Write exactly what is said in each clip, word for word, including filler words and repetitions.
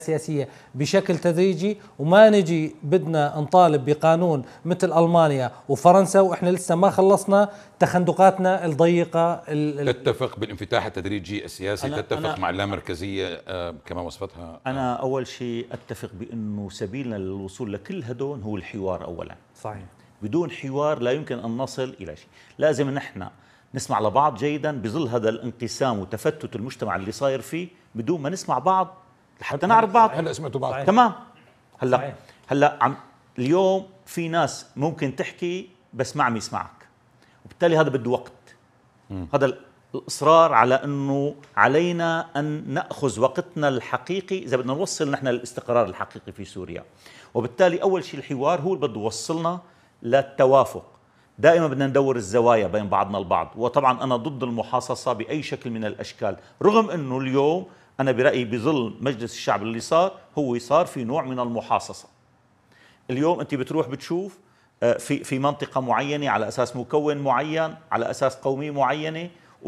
سياسية بشكل تدريجي، وما نجي بدنا نطالب بقانون مثل ألمانيا وفرنسا وإحنا لسه ما خلصنا تخندقاتنا الضيقة. تتفق بالانفتاح التدريجي السياسي؟ أنا تتفق أنا مع اللامركزية آه كما وصفتها؟ أنا أول شيء أتفق بأنه سبيلنا للوصول لكل هدول هو الحوار أولا. صحيح. بدون حوار لا يمكن أن نصل إلى شيء. لازم نحن نسمع لبعض جيدا بظل هذا الانقسام وتفتت المجتمع اللي صاير فيه، بدون ما نسمع بعض حتى نعرف بعض. هلا سمعتوا بعض تمام. هلا صحيح. هلا عم اليوم في ناس ممكن تحكي بس ما عم يسمعك، وبالتالي هذا بده وقت. م. هذا الإصرار على أنه علينا أن نأخذ وقتنا الحقيقي إذا بدنا نوصل نحن للاستقرار الحقيقي في سوريا. وبالتالي أول شيء الحوار هو اللي بده يوصلنا للتوافق. دائما بدنا ندور الزوايا بين بعضنا البعض، وطبعا أنا ضد المحاصصة بأي شكل من الأشكال، رغم أنه اليوم أنا برأيي بظل مجلس الشعب اللي صار هو صار في نوع من المحاصصة. اليوم أنت بتروح بتشوف في في منطقة معينة على أساس مكون معين، على أساس قومية معينة،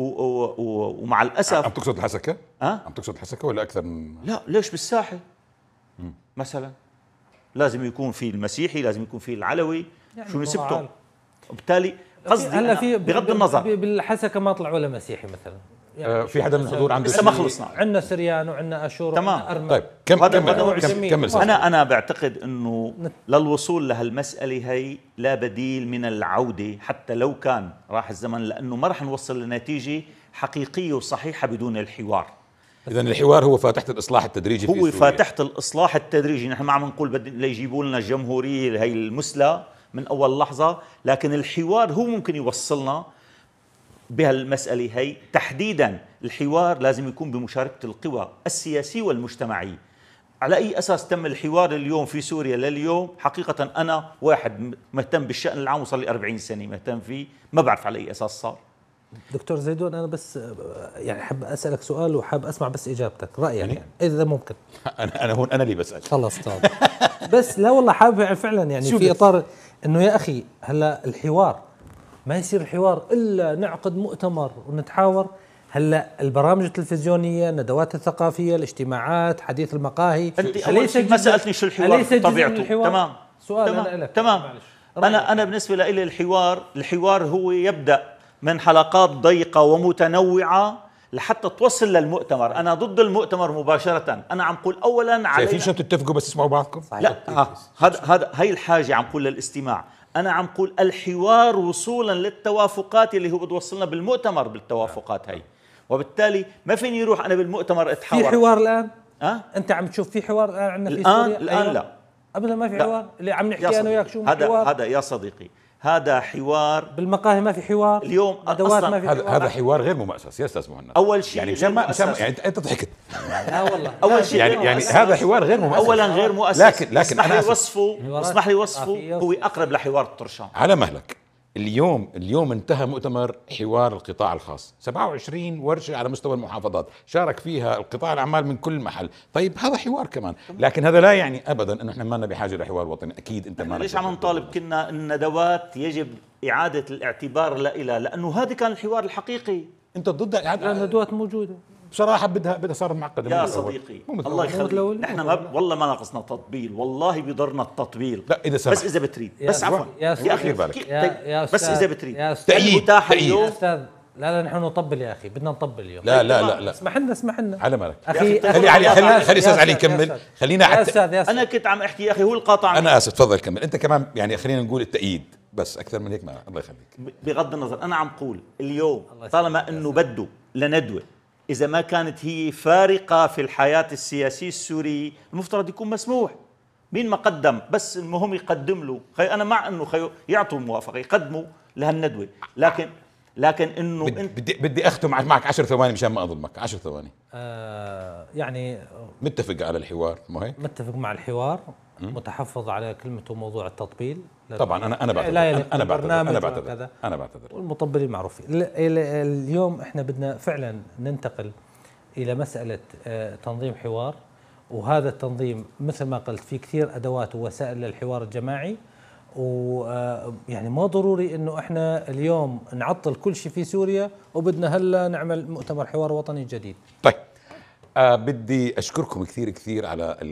ومع الأسف. عم تقصد الحسكة؟ أه؟ عم تقصد الحسكة ولا أكثر من؟ لا، ليش بالساحل؟ م. مثلا لازم يكون في المسيحي، لازم يكون في العلوي، يعني شو نسبته؟ وبالتالي قصدي هلا في بغض النظر بالحسكة ما طلع ولا مسيحي مثلا. يعني آه في حدا من الحضور عنده لسه ما خلصنا. عندنا سريان وعندنا اشور تمام. أرمن. طيب كم كمل كمل. انا انا بعتقد انه للوصول لهالمساله هي لا بديل من العوده، حتى لو كان راح الزمن، لانه ما رح نوصل لنتيجه حقيقيه وصحيحه بدون الحوار. اذا الحوار هو فاتحه الاصلاح التدريجي هو في سوريا. فاتحه الاصلاح التدريجي. نحن ما عم نقول بدنا يجيبوا لنا الجمهوريه هي المثلى من اول لحظه، لكن الحوار هو ممكن يوصلنا بهالمسألة هي. تحديدا الحوار لازم يكون بمشاركة القوى السياسية والمجتمعية. على أي أساس تم الحوار اليوم في سوريا لليوم؟ حقيقة أنا واحد مهتم بالشأن العام وصار لي أربعين سنة مهتم فيه، ما بعرف على أي أساس صار. دكتور زيدون، أنا بس يعني حاب أسألك سؤال وحاب أسمع بس إجابتك، رأيك يعني إذا ممكن. أنا أنا هون أنا اللي بسأل. خلص طب بس لا والله حابب فعلا يعني في إطار إنه يا أخي هلا الحوار ما يصير الحوار إلا نعقد مؤتمر ونتحاور. هلا البرامج التلفزيونية، الندوات الثقافية، الاجتماعات، حديث المقاهي. أنت أول شيء ما سألتني شو الحوار طبيعته. تمام. سؤال تمام. أنا لك. تمام. أنا أنا بالنسبة لي الحوار الحوار هو يبدأ من حلقات ضيقة ومتنوعة لحتى توصل للمؤتمر. أنا ضد المؤتمر مباشرة. أنا عم قول أولا على شايفين شلون تتفقوا بس تسمعوا بعضكم؟ لا هذا هذا هي الحاجة عم قول للاستماع. أنا عم قول الحوار وصولا للتوافقات اللي هو بتوصلنا بالمؤتمر بالتوافقات هي. وبالتالي ما فيني يروح أنا بالمؤتمر أتحاور. في حوار الآن؟ أه؟ أنت عم تشوف في حوار الآن عندنا في الآن سوريا؟ الآن أيوة. لا أبدا ما في لا. حوار. اللي عم نحكي أنا وياك شو هذا حوار؟ هذا يا صديقي هذا حوار. بالمقاهي ما في حوار اليوم أدوات ما في هذا حوار. هذا حوار غير مؤسس يا استاذ مهند. اول شيء يعني مشان ما مشان يعني انت ضحكت. لا والله اول شيء يعني يعني هذا حوار غير مؤسس. اولا غير مؤسس. لكن لكن اسمح انا لي وصفه اسمح لي وصفه هو اقرب لحوار الطرشان. على مهلك. اليوم اليوم انتهى مؤتمر حوار القطاع الخاص، سبعة وعشرين ورشة على مستوى المحافظات شارك فيها القطاع الأعمال من كل محل. طيب هذا حوار كمان، لكن هذا لا يعني أبدا أنه احنا ما لنا بحاجة لحوار وطني. أكيد أنت ما ليش عم نطالب كنا الندوات يجب إعادة الاعتبار لها، لأنه هذا كان الحوار الحقيقي. أنت ضد إعادة؟ الندوات موجودة بصراحة بدها بدها صار معقدة يا صديقي. الله يخليك. نحن ما ب... والله ما ناقصنا تطبيل، والله بيضرنا التطبيل. لا إذا سمحت. بس إذا بتريد. بس عفوا يا أخي يا بس إذا بتريد. تأييد تأييد يا أستاذ. لا لا نحن نطبل يا أخي، بدنا نطبل اليوم. لا لا لا لا اسمح لنا اسمح لنا على مالك أخي. خلي علي خلي خلي أستاذ علي يكمل. خلينا يا أستاذ يا أستاذ. أنا كنت عم أحكي يا أخي هو القاطع. أنا آسف تفضل كمل أنت كمان. يعني خلينا نقول التأييد بس أكثر من هيك ما. الله يخليك. بغض النظر أنا عم قول اليوم طالما أنه بده لندوة، إذا ما كانت هي فارقة في الحياة السياسية السورية المفترض يكون مسموح. مين ما قدم بس المهم يقدم له. خي أنا مع أنه خي يعطوا الموافقة يقدموا لهالندوة، لكن لكن انه بدي انت بدي, بدي اختم معك عشر ثواني مشان ما اظلمك. عشر ثواني. آه يعني متفق على الحوار مو هيك؟ متفق مع الحوار. م? متحفظ على كلمته موضوع التطبيل. طبعا انا انا بعتذر. انا بعتذر انا بعتذر انا بعتذر والمطبلين معروفين. اليوم احنا بدنا فعلا ننتقل الى مساله تنظيم حوار، وهذا التنظيم مثل ما قلت في كثير ادوات ووسائل للحوار الجماعي، ويعني ما ضروري انه احنا اليوم نعطل كل شيء في سوريا وبدنا هلا نعمل مؤتمر حوار وطني جديد. طيب آه بدي اشكركم كثير كثير على